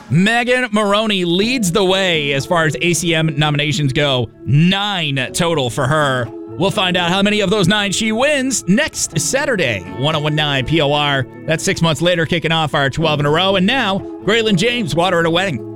Megan Moroney leads the way as far as ACM nominations go. 9 total for her. We'll find out how many of those 9 she wins next Saturday. 1019 POR. That's 6 months later, kicking off our 12 in a row. And now, Graylin James, Water at a Wedding.